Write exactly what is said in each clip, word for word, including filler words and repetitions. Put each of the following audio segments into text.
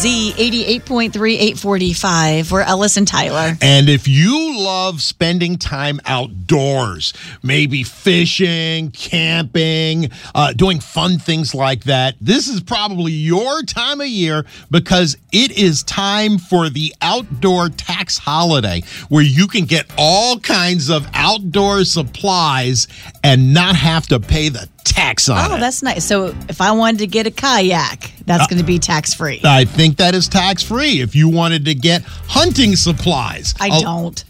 Z eighty-eight point three, eight forty-five. We're Ellis and Tyler. And if you love spending time outdoors, maybe fishing, camping, uh, doing fun things like that, this is probably your time of year because it is time for the outdoor tax holiday where you can get all kinds of outdoor supplies and not have to pay the tax on Oh, it. that's nice. So if I wanted to get a kayak, that's uh, going to be tax-free. I think that is tax-free. If you wanted to get hunting supplies. I I'll, don't.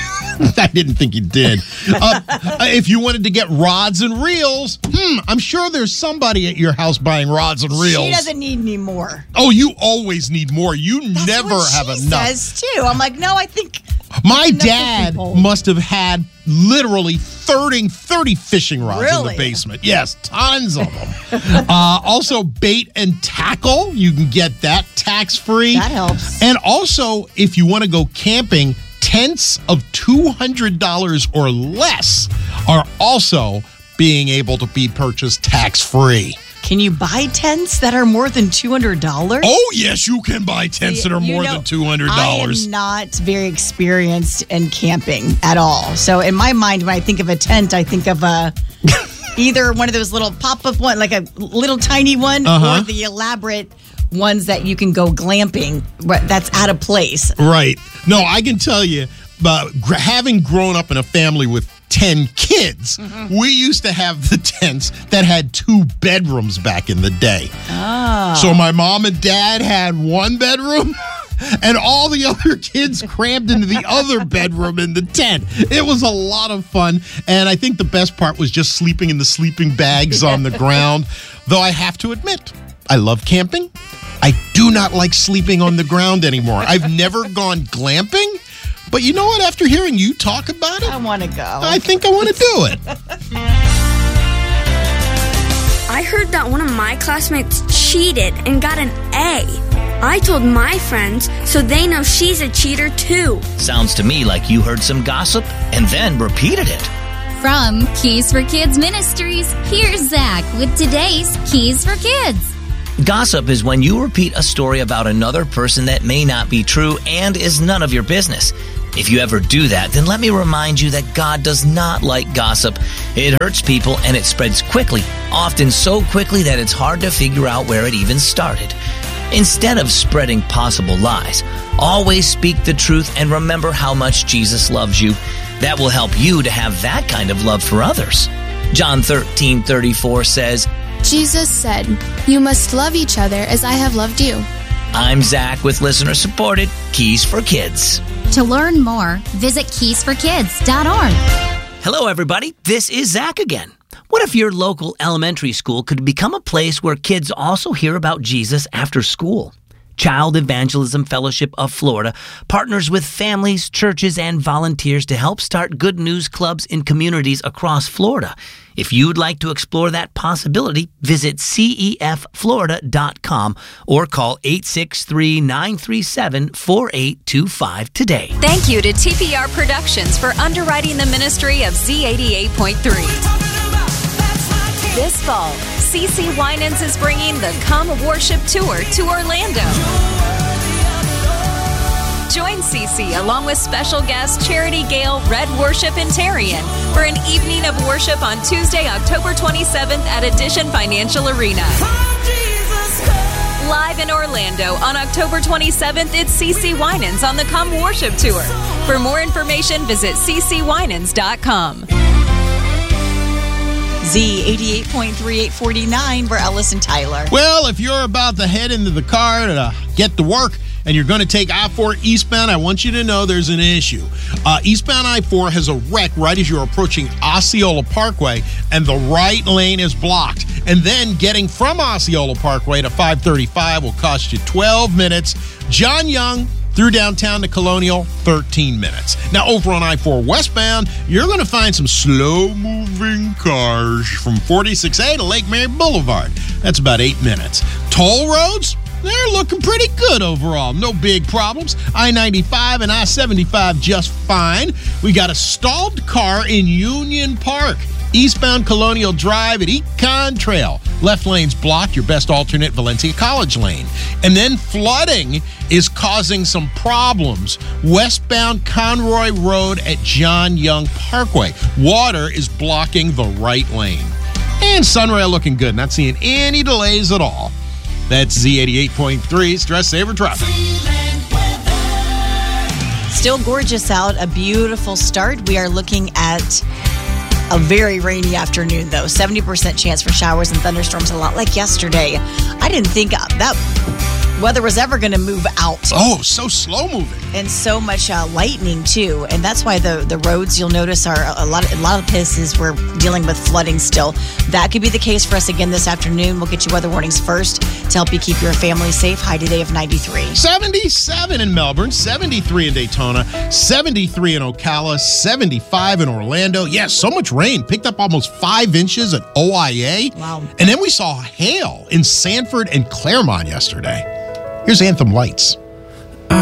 I didn't think you did. Uh, if you wanted to get rods and reels, hmm, I'm sure there's somebody at your house buying rods and reels. She doesn't need any more. Oh, you always need more. You That's never what have she enough. Says too. I'm like, no, I think my dad must have had literally thirty, thirty fishing rods really? in the basement. Yes, tons of them. uh, also, bait and tackle. You can get that tax-free. That helps. And also, if you want to go camping, tents of two hundred dollars or less are also being able to be purchased tax-free. Can you buy tents that are more than two hundred dollars? Oh, yes, you can buy tents that are you more know, than two hundred dollars. I am not very experienced in camping at all. So in my mind, when I think of a tent, I think of a either one of those little pop-up one, like a little tiny one, uh-huh. or the elaborate ones that you can go glamping, but that's out of place. Right. No, I can tell you, uh, gr- having grown up in a family with ten kids, mm-hmm. we used to have the tents that had two bedrooms back in the day. Oh. So my mom and dad had one bedroom and all the other kids crammed into the other bedroom in the tent. It was a lot of fun. And I think the best part was just sleeping in the sleeping bags on the ground. Though I have to admit, I love camping. I do not like sleeping on the ground anymore. I've never gone glamping. But you know what? After hearing you talk about it, I want to go. I think I want to do it. I heard that one of my classmates cheated and got an A. I told my friends, so they know she's a cheater too. Sounds to me like you heard some gossip and then repeated it. From Keys for Kids Ministries, here's Zach with today's Keys for Kids. Gossip is when you repeat a story about another person that may not be true and is none of your business. If you ever do that, then let me remind you that God does not like gossip. It hurts people and it spreads quickly, often so quickly that it's hard to figure out where it even started. Instead of spreading possible lies, always speak the truth and remember how much Jesus loves you. That will help you to have that kind of love for others. John thirteen thirty-four says, Jesus said, "You must love each other as I have loved you." I'm Zach with listener-supported Keys for Kids. To learn more, visit keys for kids dot org. Hello, everybody. This is Zach again. What if your local elementary school could become a place where kids also hear about Jesus after school? Child Evangelism Fellowship of Florida partners with families, churches, and volunteers to help start good news clubs in communities across Florida. If you'd like to explore that possibility, visit C E F Florida dot com or call eight six three, nine three seven, four eight two five today. Thank you to T P R Productions for underwriting the ministry of Z eighty-eight point three. This fall, C C Winans is bringing the Come Worship Tour to Orlando. Join C C along with special guest Charity Gale, Red Worship, and Tarian for an evening of worship on Tuesday, October twenty-seventh at Addition Financial Arena. Live in Orlando on October twenty-seventh, it's C C Winans on the Come Worship Tour. For more information, visit c c winans dot com. Z eighty-eight point three, eight forty-nine, we're Ellis and Tyler. Well, if you're about to head into the car to get to work and you're going to take I four eastbound, I want you to know there's an issue. Uh, eastbound I four has a wreck right as you're approaching Osceola Parkway, and the right lane is blocked. And then getting from Osceola Parkway to five thirty-five will cost you twelve minutes. John Young through downtown to Colonial, thirteen minutes. Now, over on I four westbound, you're going to find some slow-moving cars from forty-six A to Lake Mary Boulevard. That's about eight minutes. Toll roads, they're looking pretty good overall. No big problems. I ninety-five and I seventy-five just fine. We got a stalled car in Union Park. Eastbound Colonial Drive at Econ Trail. Left lane's blocked, your best alternate, Valencia College Lane. And then flooding is causing some problems. Westbound Conroy Road at John Young Parkway. Water is blocking the right lane. And Sunrail looking good, not seeing any delays at all. That's Z eighty-eight point three, Stress Saver Traffic. Still gorgeous out, a beautiful start. We are looking at a very rainy afternoon, though. seventy percent chance for showers and thunderstorms, a lot like yesterday. I didn't think that weather was ever going to move out. Oh, so slow moving. And so much uh, lightning, too. And that's why the, the roads, you'll notice, are a lot, of, a lot of places we're dealing with flooding still. That could be the case for us again this afternoon. We'll get you weather warnings first to help you keep your family safe. High today of ninety-three. seventy-seven in Melbourne, seventy-three in Daytona, seventy-three in Ocala, seventy-five in Orlando. Yes, yeah, so much rain. Picked up almost five inches at O I A. Wow. And then we saw hail in Sanford and Claremont yesterday. Here's Anthem Lights.